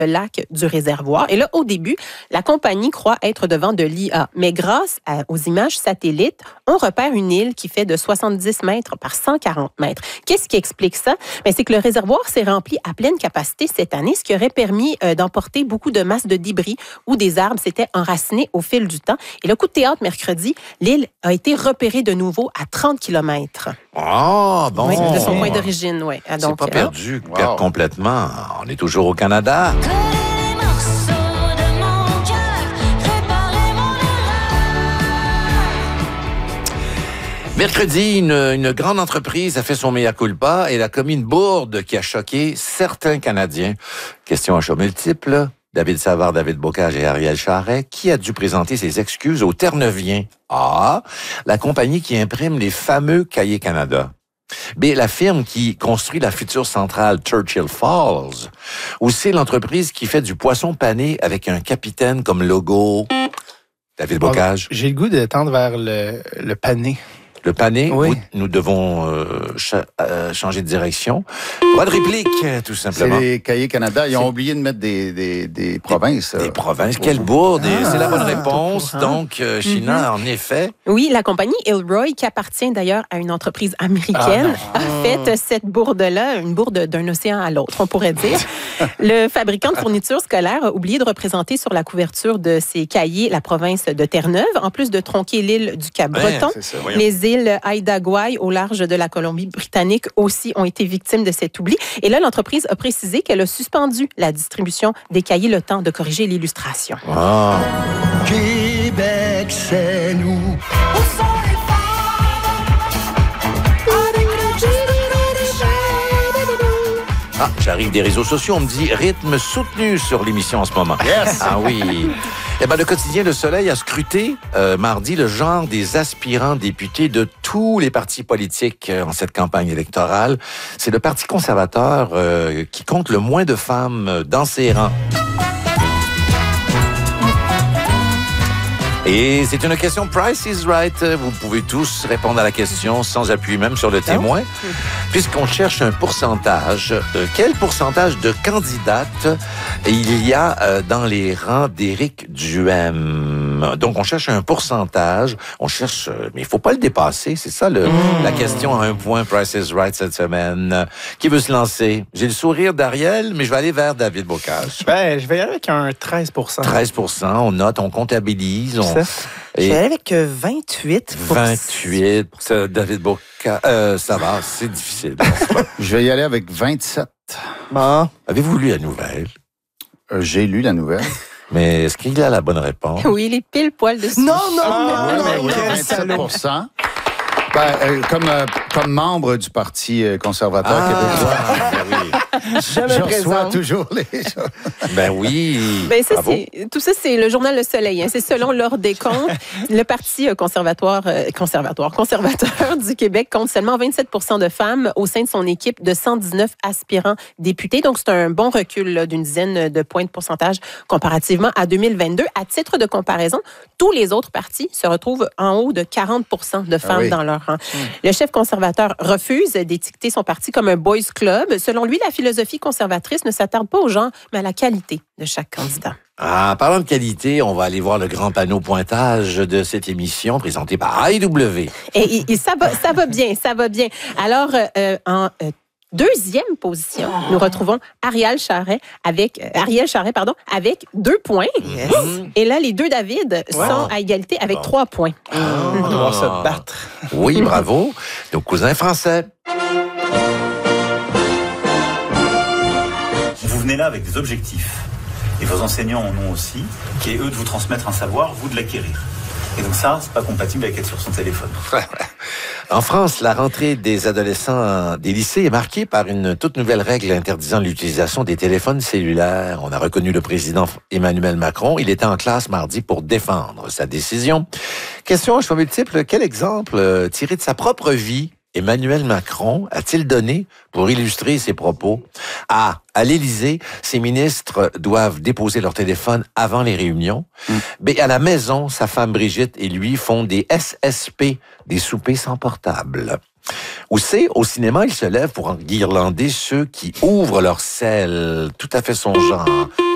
lac du réservoir. Et là, au début, la compagnie croit être devant de l'IA. Mais grâce aux images satellites, on repère une île qui fait de 70 mètres par 140 mètres. Qu'est-ce qui explique ça? Bien, c'est que le réservoir s'est rempli à pleine capacité cette année, ce qui aurait permis d'emporter beaucoup de masses de débris où des arbres s'étaient enracinés au fil du temps. Et le coup de théâtre mercredi, l'île a été repérée de nouveau à 30 km. Ah, bon. Oui, de son point d'origine, oui. C'est pas perdu complètement. On est toujours au Canada. Mercredi, une grande entreprise a fait son mea culpa et elle a commis une bourde qui a choqué certains Canadiens. Question à choix multiples. David Savard, David Bocage et Ariel Charret, qui a dû présenter ses excuses aux Terre-Neuviens? A, la compagnie qui imprime les fameux cahiers Canada. B, la firme qui construit la future centrale Churchill Falls. Ou C, l'entreprise qui fait du poisson pané avec un capitaine comme logo. David Bocage. J'ai le goût de tendre vers le pané. Le pané, oui. Nous devons changer de direction. Droit de réplique, tout simplement. C'est les Cahiers Canada. Ils ont oublié de mettre des provinces. Des provinces. Quelle bourde! C'est la bonne réponse. Donc, China, en effet. Oui, la compagnie Ilroy, qui appartient d'ailleurs à une entreprise américaine, a fait cette bourde-là, une bourde d'un océan à l'autre, on pourrait dire. Le fabricant de fournitures scolaires a oublié de représenter sur la couverture de ses cahiers la province de Terre-Neuve, en plus de tronquer l'île du Cap-Breton. Les îles Haida Gwaii au large de la Colombie-Britannique aussi ont été victimes de cet oubli. Et là, l'entreprise a précisé qu'elle a suspendu la distribution des cahiers le temps de corriger l'illustration. Ah. Québec, c'est nous. Ah, j'arrive des réseaux sociaux, on me dit rythme soutenu sur l'émission en ce moment. Yes! Ah oui. Eh ben, le quotidien Le Soleil a scruté mardi le genre des aspirants députés de tous les partis politiques en cette campagne électorale. C'est le Parti conservateur qui compte le moins de femmes dans ses rangs. Et c'est une question Price is Right. Vous pouvez tous répondre à la question sans appui, même sur le témoin, puisqu'on cherche un pourcentage. Quel pourcentage de candidates il y a dans les rangs d'Éric Duhem? Donc, on cherche un pourcentage. On cherche, mais il faut pas le dépasser. C'est ça la question à un point Price is Right cette semaine. Qui veut se lancer? J'ai le sourire d'Ariel, mais je vais aller vers David Bocage. Ben, je vais y aller avec un 13 13 on note, on comptabilise. Je vais aller avec 28 28. David Bocage, ça va, c'est difficile. Je vais y aller avec 27. Bon. Avez-vous lu la nouvelle? J'ai lu la nouvelle. Mais est-ce qu'il a la bonne réponse? Oui, il est pile poil dessus. Non. Oui, 27%. Comme membre du Parti conservateur québécois, je reçois toujours les choses. Ben oui. Ben ça, tout ça, c'est le journal Le Soleil. Hein. C'est selon l'ordre des comptes. Le Parti conservateur du Québec compte seulement 27 % de femmes au sein de son équipe de 119 aspirants députés. Donc, c'est un bon recul là, d'une dizaine de points de pourcentage comparativement à 2022. À titre de comparaison, tous les autres partis se retrouvent en haut de 40 % de femmes dans leur rang. Le chef conservateur refuse d'étiqueter son parti comme un boys club. Selon lui, la philosophie conservatrice ne s'attarde pas au genre, mais à la qualité de chaque candidat. Ah, parlant de qualité, on va aller voir le grand panneau pointage de cette émission présentée par AEW. Et ça va bien. Alors, en deuxième position, nous retrouvons Ariel Charret avec 2 points. Yes. Et là, les deux David sont à égalité avec 3 points. On va se battre. Oui, bravo. Nos cousins français. Vous venez là avec des objectifs. Et vos enseignants en ont aussi, qui est eux de vous transmettre un savoir, vous de l'acquérir. Et donc ça, c'est pas compatible avec être sur son téléphone. En France, la rentrée des adolescents des lycées est marquée par une toute nouvelle règle interdisant l'utilisation des téléphones cellulaires. On a reconnu le président Emmanuel Macron. Il était en classe mardi pour défendre sa décision. Question à choix multiple. Quel exemple tiré de sa propre vie Emmanuel Macron a-t-il donné pour illustrer ses propos? A. À l'Élysée, ses ministres doivent déposer leur téléphone avant les réunions. B. À la maison, sa femme Brigitte et lui font des SSP, des soupers sans portable. Ou C. Au cinéma, il se lève pour enguirlander ceux qui ouvrent leur selle. Tout à fait son genre.